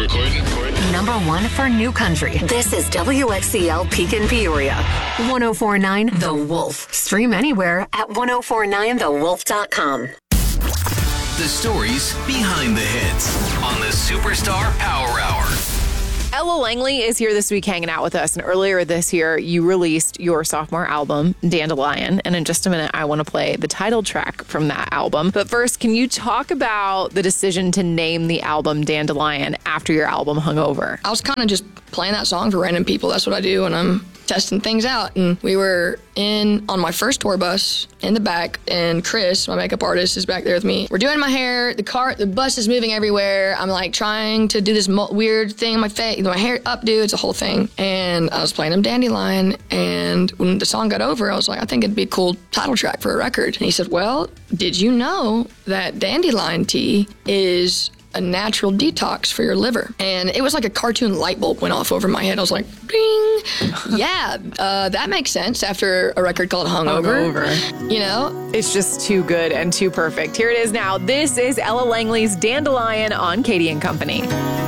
Number 1 for New Country. This is WXCL Pekin Peoria. 1049 The Wolf. Stream anywhere at 1049thewolf.com. The stories behind the hits on the Superstar Power Hour. Ella Langley is here this week hanging out with us. And earlier this year, you released your sophomore album, Dandelion. And in just a minute, I want to play the title track from that album. But first, can you talk about the decision to name the album Dandelion after your album Hungover? I was kind of just playing that song for random people. That's what I do when I'm testing things out. And we were on my first tour bus in the back, and Chris, my makeup artist, is back there with me. We're doing my hair, the bus is moving everywhere. I'm like trying to do this weird thing in my face, my hair updo, it's a whole thing. And I was playing him Dandelion, and when the song got over, I was like, I think it'd be a cool title track for a record. And he said, well, did you know that dandelion tea is a natural detox for your liver? And it was like a cartoon light bulb went off over my head. I was like, ding. Yeah, that makes sense after a record called Hungover. You know? It's just too good and too perfect. Here it is now. This is Ella Langley's Dandelion on Katie & Company.